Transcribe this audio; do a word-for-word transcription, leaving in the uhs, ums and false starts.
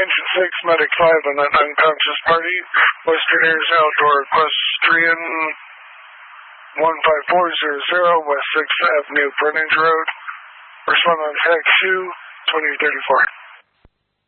Engine six, Medic five on an unconscious party. Western Airs Outdoor Equestrian one five four zero zero, West sixth Avenue, Brennan Road. Respond on text two twenty thirty-four.